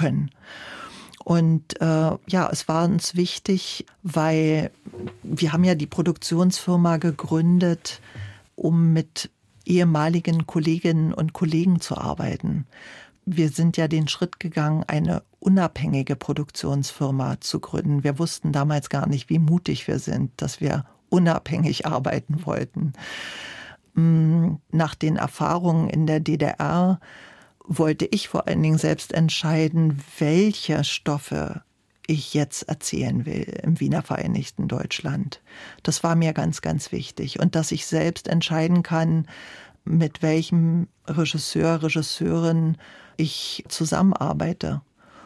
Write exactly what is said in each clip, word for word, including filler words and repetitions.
können. Und äh, ja, es war uns wichtig, weil wir haben ja die Produktionsfirma gegründet, um mit ehemaligen Kolleginnen und Kollegen zu arbeiten. Wir sind ja den Schritt gegangen, eine unabhängige Produktionsfirma zu gründen. Wir wussten damals gar nicht, wie mutig wir sind, dass wir unabhängig arbeiten wollten. Nach den Erfahrungen in der D D R wollte ich vor allen Dingen selbst entscheiden, welche Stoffe ich jetzt erzählen will im Wiener Vereinigten Deutschland. Das war mir ganz, ganz wichtig. Und dass ich selbst entscheiden kann, mit welchem Regisseur, Regisseurin ich zusammenarbeite.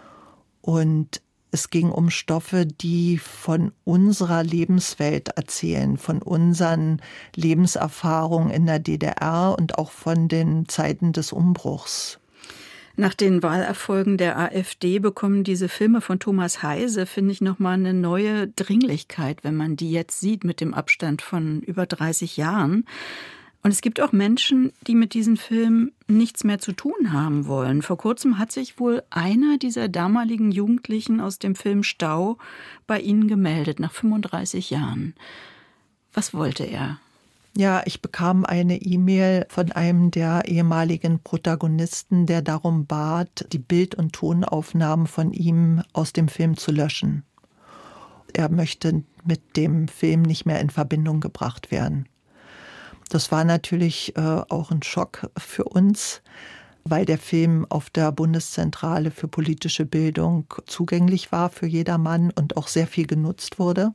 Und es ging um Stoffe, die von unserer Lebenswelt erzählen, von unseren Lebenserfahrungen in der D D R und auch von den Zeiten des Umbruchs. Nach den Wahlerfolgen der AfD bekommen diese Filme von Thomas Heise, finde ich, nochmal eine neue Dringlichkeit, wenn man die jetzt sieht mit dem Abstand von über dreißig Jahren. Und es gibt auch Menschen, die mit diesen Filmen nichts mehr zu tun haben wollen. Vor kurzem hat sich wohl einer dieser damaligen Jugendlichen aus dem Film Stau bei Ihnen gemeldet, nach fünfunddreißig Jahren. Was wollte er? Ja, ich bekam eine E-Mail von einem der ehemaligen Protagonisten, der darum bat, die Bild- und Tonaufnahmen von ihm aus dem Film zu löschen. Er möchte mit dem Film nicht mehr in Verbindung gebracht werden. Das war natürlich äh, auch ein Schock für uns, weil der Film auf der Bundeszentrale für politische Bildung zugänglich war für jedermann und auch sehr viel genutzt wurde,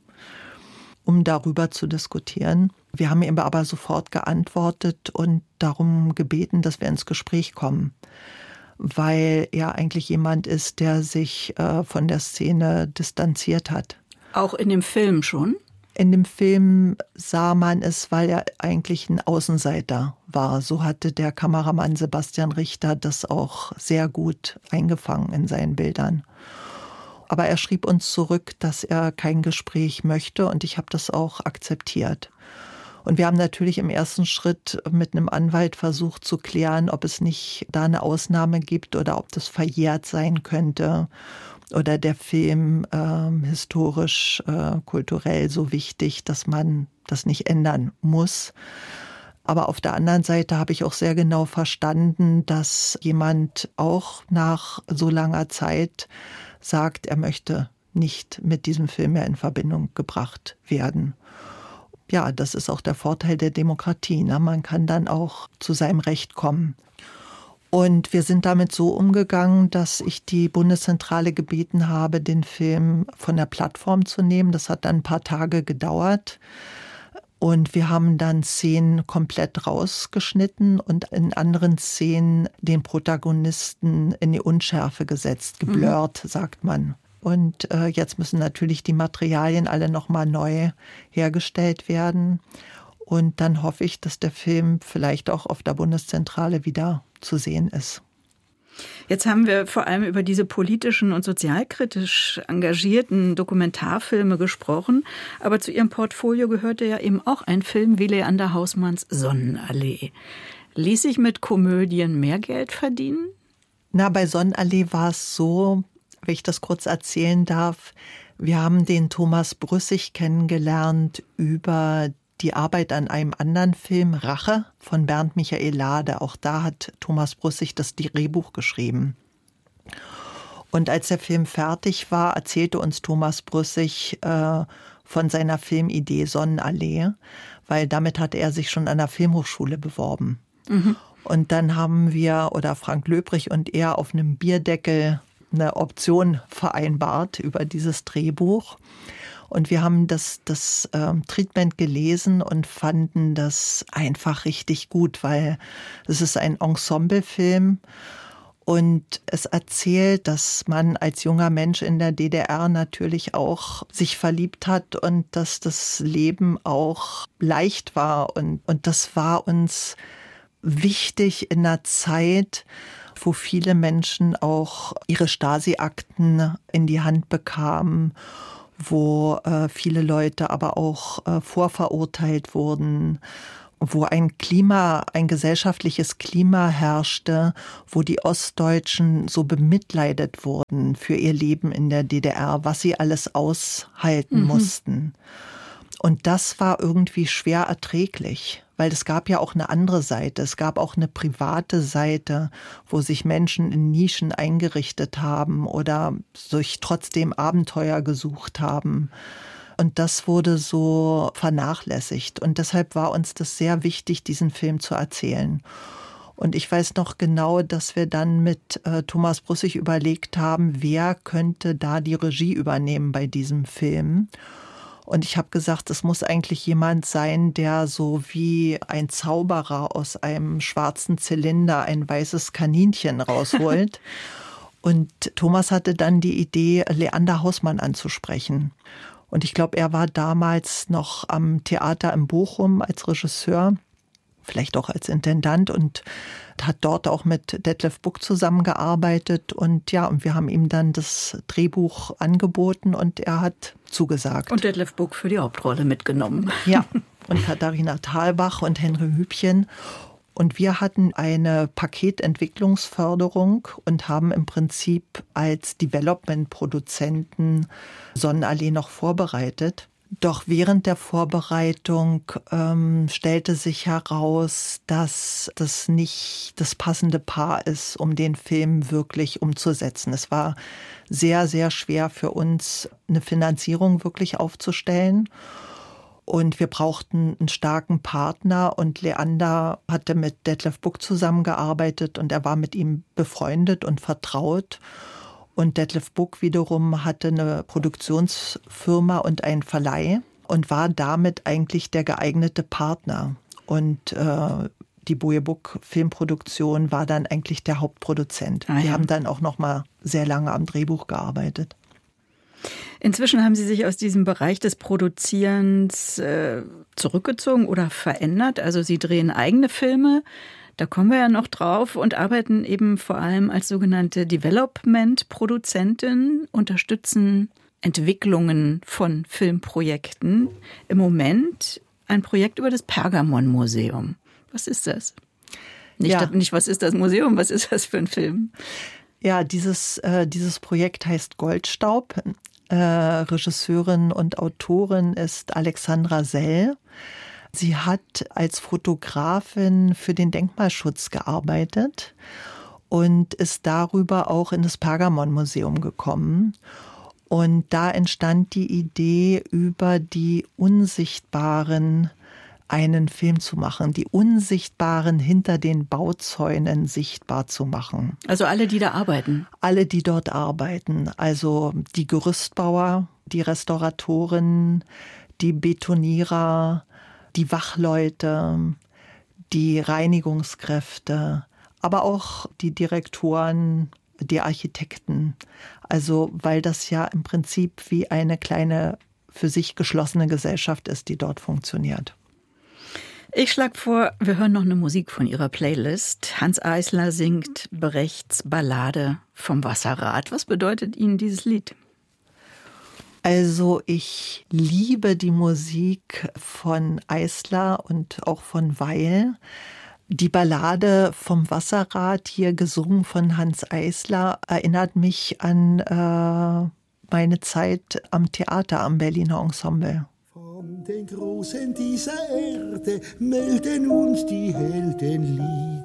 um darüber zu diskutieren. Wir haben ihm aber sofort geantwortet und darum gebeten, dass wir ins Gespräch kommen, weil er eigentlich jemand ist, der sich äh, von der Szene distanziert hat. Auch in dem Film schon? In dem Film sah man es, weil er eigentlich ein Außenseiter war. So hatte der Kameramann Sebastian Richter das auch sehr gut eingefangen in seinen Bildern. Aber er schrieb uns zurück, dass er kein Gespräch möchte und ich habe das auch akzeptiert. Und wir haben natürlich im ersten Schritt mit einem Anwalt versucht zu klären, ob es nicht da eine Ausnahme gibt oder ob das verjährt sein könnte. Oder der Film äh, historisch, äh, kulturell so wichtig, dass man das nicht ändern muss. Aber auf der anderen Seite habe ich auch sehr genau verstanden, dass jemand auch nach so langer Zeit sagt, er möchte nicht mit diesem Film mehr in Verbindung gebracht werden. Ja, das ist auch der Vorteil der Demokratie, ne? Man kann dann auch zu seinem Recht kommen. Und wir sind damit so umgegangen, dass ich die Bundeszentrale gebeten habe, den Film von der Plattform zu nehmen. Das hat dann ein paar Tage gedauert. Und wir haben dann Szenen komplett rausgeschnitten und in anderen Szenen den Protagonisten in die Unschärfe gesetzt, geblurrt, mhm. sagt man. Und äh, jetzt müssen natürlich die Materialien alle nochmal neu hergestellt werden. Und dann hoffe ich, dass der Film vielleicht auch auf der Bundeszentrale wieder zu sehen ist. Jetzt haben wir vor allem über diese politischen und sozialkritisch engagierten Dokumentarfilme gesprochen. Aber zu Ihrem Portfolio gehörte ja eben auch ein Film wie Leander Hausmanns Sonnenallee. Ließ sich mit Komödien mehr Geld verdienen? Na, bei Sonnenallee war es so, wenn ich das kurz erzählen darf, wir haben den Thomas Brüssig kennengelernt über die Arbeit an einem anderen Film, Rache, von Bernd Michael Lade. Auch da hat Thomas Brüssig das Drehbuch geschrieben. Und als der Film fertig war, erzählte uns Thomas Brüssig äh, von seiner Filmidee Sonnenallee, weil damit hatte er sich schon an der Filmhochschule beworben. Mhm. Und dann haben wir, oder Frank Löbrich und er, auf einem Bierdeckel eine Option vereinbart über dieses Drehbuch. Und wir haben das, das ähm, Treatment gelesen und fanden das einfach richtig gut, weil es ist ein Ensemblefilm und es erzählt, dass man als junger Mensch in der D D R natürlich auch sich verliebt hat und dass das Leben auch leicht war. Und, und das war uns wichtig in einer Zeit, wo viele Menschen auch ihre Stasi-Akten in die Hand bekamen, wo äh, viele Leute aber auch äh, vorverurteilt wurden, wo ein Klima, ein gesellschaftliches Klima herrschte, wo die Ostdeutschen so bemitleidet wurden für ihr Leben in der D D R, was sie alles aushalten mhm. mussten. Und das war irgendwie schwer erträglich, weil es gab ja auch eine andere Seite. Es gab auch eine private Seite, wo sich Menschen in Nischen eingerichtet haben oder sich trotzdem Abenteuer gesucht haben. Und das wurde so vernachlässigt. Und deshalb war uns das sehr wichtig, diesen Film zu erzählen. Und ich weiß noch genau, dass wir dann mit äh, Thomas Brussig überlegt haben, wer könnte da die Regie übernehmen bei diesem Film. Und ich habe gesagt, es muss eigentlich jemand sein, der so wie ein Zauberer aus einem schwarzen Zylinder ein weißes Kaninchen rausholt. Und Thomas hatte dann die Idee, Leander Hausmann anzusprechen. Und ich glaube, er war damals noch am Theater in Bochum als Regisseur, vielleicht auch als Intendant und hat dort auch mit Detlef Buck zusammengearbeitet. Und ja, und wir haben ihm dann das Drehbuch angeboten und er hat zugesagt. Und Detlef Buck für die Hauptrolle mitgenommen. Ja, und Katharina Thalbach und Henry Hübchen. Und wir hatten eine Paketentwicklungsförderung und haben im Prinzip als Development-Produzenten Sonnenallee noch vorbereitet. Doch während der Vorbereitung ähm, stellte sich heraus, dass das nicht das passende Paar ist, um den Film wirklich umzusetzen. Es war sehr, sehr schwer für uns, eine Finanzierung wirklich aufzustellen. Und wir brauchten einen starken Partner und Leander hatte mit Detlef Buck zusammengearbeitet und er war mit ihm befreundet und vertraut. Und Detlef Buck wiederum hatte eine Produktionsfirma und einen Verleih und war damit eigentlich der geeignete Partner. Und äh, die Boje Buck Filmproduktion war dann eigentlich der Hauptproduzent. Ah, ja. Wir haben dann auch noch mal sehr lange am Drehbuch gearbeitet. Inzwischen haben Sie sich aus diesem Bereich des Produzierens äh, zurückgezogen oder verändert. Also Sie drehen eigene Filme. Da kommen wir ja noch drauf und arbeiten eben vor allem als sogenannte Development-Produzentin, unterstützen Entwicklungen von Filmprojekten. Im Moment ein Projekt über das Pergamon-Museum. Was ist das? Nicht, ja. nicht, was ist das Museum, was ist das für ein Film? Ja, dieses, äh, dieses Projekt heißt Goldstaub. Äh, Regisseurin und Autorin ist Alexandra Sell. Sie hat als Fotografin für den Denkmalschutz gearbeitet und ist darüber auch in das Pergamon-Museum gekommen. Und da entstand die Idee, über die Unsichtbaren einen Film zu machen, die Unsichtbaren hinter den Bauzäunen sichtbar zu machen. Also alle, die da arbeiten? Alle, die dort arbeiten. Also die Gerüstbauer, die Restauratoren, die Betonierer, die Wachleute, die Reinigungskräfte, aber auch die Direktoren, die Architekten. Also weil das ja im Prinzip wie eine kleine, für sich geschlossene Gesellschaft ist, die dort funktioniert. Ich schlage vor, wir hören noch eine Musik von Ihrer Playlist. Hanns Eisler singt Brechts Ballade vom Wasserrad. Was bedeutet Ihnen dieses Lied? Also ich liebe die Musik von Eisler und auch von Weil. Die Ballade vom Wasserrad, hier gesungen von Hanns Eisler, erinnert mich an äh, meine Zeit am Theater, am Berliner Ensemble. Von den Großen dieser Erde melden uns die Helden Lied.